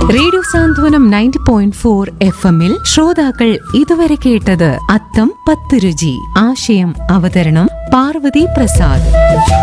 Radio സാന്ത്വനം 90.4 FM-ൽ ശ്രോതാക്കൾ ഇതുവരെ കേട്ടത് അത്തം 10 രുചി. ആശയം അവതരണം പാർവതി പ്രസാദ്.